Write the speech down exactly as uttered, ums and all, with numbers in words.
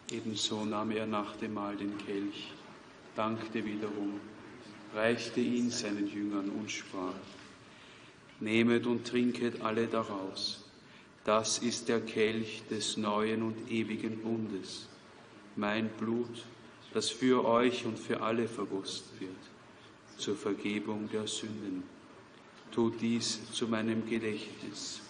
Ebenso nahm er nach dem Mahl den Kelch, dankte wiederum, reichte ihn seinen Jüngern und sprach: Nehmet und trinket alle daraus. Das ist der Kelch des neuen und ewigen Bundes, mein Blut, das für euch und für alle vergossen wird, zur Vergebung der Sünden. Tut dies zu meinem Gedächtnis.